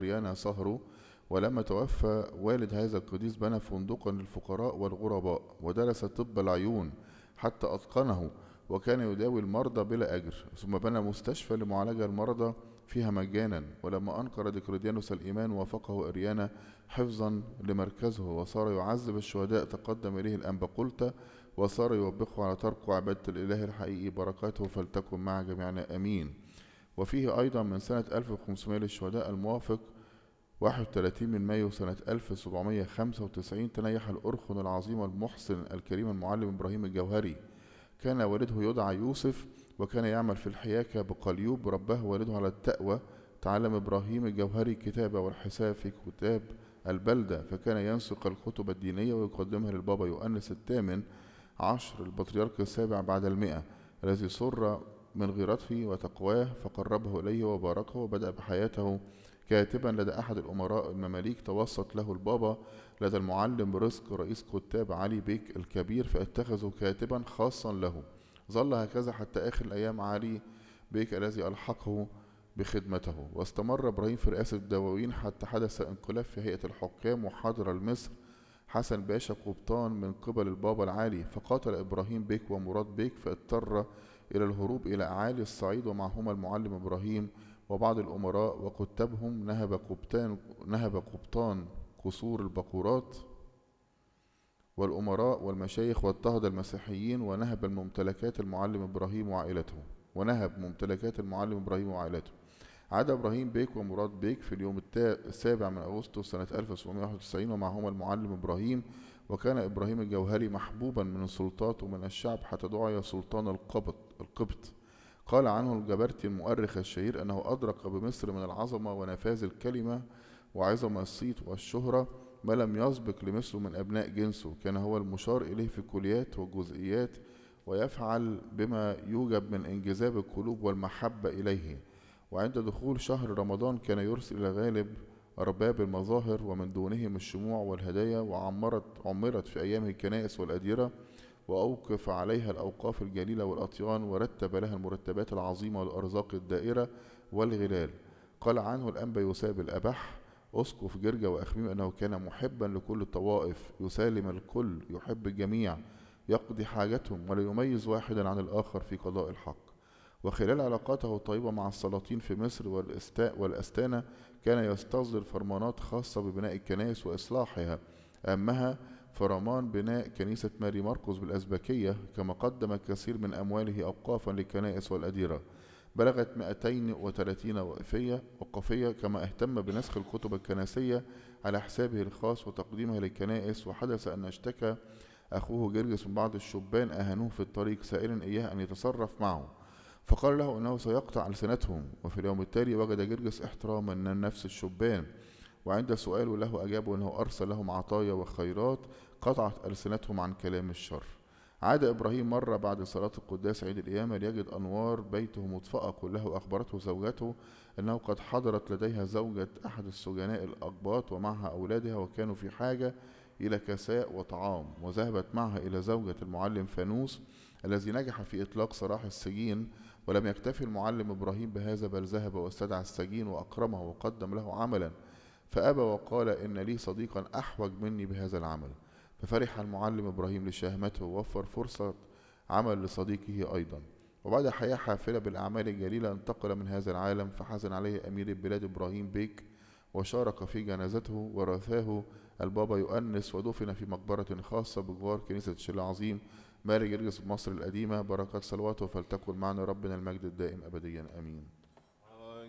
ريانا صهره. ولما توفى والد هذا القديس بنى فندقا للفقراء والغرباء، ودرس طب العيون حتى أتقنه، وكان يداوي المرضى بلا أجر. ثم بنى مستشفى لمعالجة المرضى فيها مجانا. ولما أنكر ديقلديانوس الإيمان وافقه إريانا حفظا لمركزه، وصار يعذب الشهداء، تقدم إليه الأنبا وصار يوبخه على ترك عبادة الإله الحقيقي. بركاته فلتكن مع جميعنا آمين. وفيه أيضا من سنة 1500 للشهداء الموافق 31 من مايو سنة 1795 تنيح الأرخن العظيم المحسن الكريم المعلم إبراهيم الجوهري. كان والده يدعى يوسف، وكان يعمل في الحياكة بقليوب. رباه والده على التقوى. تعلم إبراهيم الجوهري الكتابة والحساب في كتاب البلدة، فكان ينسق الكتب الدينية ويقدمها للبابا يؤنس الثامن عشر البطريرك السابع بعد المئة، الذي سر من غيرته وتقواه فقربه إليه وباركه. وبدأ بحياته كاتبا لدى أحد الأمراء المماليك. توسط له البابا لدى المعلم برزق رئيس كتاب علي بيك الكبير، فاتخذه كاتبا خاصا له. ظل هكذا حتى آخر الأيام علي بيك الذي ألحقه بخدمته. واستمر إبراهيم في رئاسة الدواوين حتى حدث انقلاب في هيئة الحكام، وحضر المصر حسن باشا قبطان من قبل البابا العالي، فقاتل إبراهيم بيك ومراد بيك، فاضطر إلى الهروب إلى أعالي الصعيد، ومعهما المعلم إبراهيم وبعض الأمراء وكتابهم. نهب قبطان قصور البقورات والأمراء والمشايخ، واضطهد المسيحيين، ونهب ممتلكات المعلم إبراهيم وعائلته. عاد إبراهيم بيك ومراد بيك في اليوم السابع من أغسطس سنة 1791 ومعهما المعلم إبراهيم. وكان إبراهيم الجوهري محبوبا من السلطات ومن الشعب حتى دعي سلطان القبط. قال عنه الجبرتي المؤرخ الشهير أنه أدرك بمصر من العظمة ونفاذ الكلمة وعظم الصيت والشهرة ما لم يسبق لمثله من أبناء جنسه. كان هو المشار إليه في الكليات والجزئيات، ويفعل بما يوجب من انجذاب القلوب والمحبة إليه. وعند دخول شهر رمضان كان يرسل إلى غالب أرباب المظاهر ومن دونهم الشموع والهدايا، عمرت في أيامه الكنائس والأديرة، وأوقف عليها الأوقاف الجليلة والأطيان، ورتب لها المرتبات العظيمة والأرزاق الدائرة والغلال. قال عنه الأنبا يوساب الأبح أسقف جرجا وأخميم أنه كان محبا لكل الطوائف، يسالم الكل، يحب الجميع، يقضي حاجتهم، ولا يميز واحدا عن الآخر في قضاء الحق. وخلال علاقاته الطيبة مع السلاطين في مصر والأستانة كان يستصدر فرمانات خاصة ببناء الكنائس وإصلاحها، أهمها فرمان بناء كنيسة ماري مرقس بالأزبكية، كما قدم الكثير من أمواله أوقافا للكنائس والأديرة بلغت 230 وقفية. كما اهتم بنسخ الكتب الكنسية على حسابه الخاص وتقديمها للكنائس. وحدث أن اشتكى أخوه جرجس من بعض الشبان أهانوه في الطريق، سائلا إياه أن يتصرف معه، فقال له أنه سيقطع ألسنتهم. وفي اليوم التالي وجد جرجس احتراما من نفس الشبان، وعند سؤاله له أجابوا أنه أرسل لهم عطايا وخيرات قطعت ألسنتهم عن كلام الشر. عاد إبراهيم مرة بعد صلاة القداس عيد القيامة ليجد أنوار بيته مطفأة كله. أخبرته زوجته أنه قد حضرت لديها زوجة أحد السجناء الأقباط ومعها أولادها، وكانوا في حاجة إلى كساء وطعام، وذهبت معها إلى زوجة المعلم فانوس الذي نجح في إطلاق سراح السجين. ولم يكتفي المعلم إبراهيم بهذا، بل ذهب واستدعى السجين وأكرمه وقدم له عملا، فأبى وقال إن لي صديقا أحوج مني بهذا العمل. ففرح المعلم إبراهيم لشهامته ووفر فرصة عمل لصديقه أيضا. وبعد حياة حافلة بالأعمال الجليلة انتقل من هذا العالم، فحزن عليه أمير البلاد إبراهيم بيك وشارك في جنازته، ورثاه البابا يؤنس، ودفن في مقبرة خاصة بجوار كنيسة الشيل العظيم ماري جرجس بمصر القديمة. بركات صلواته فلتكن معنا ربنا المجد الدائم أبديا آمين.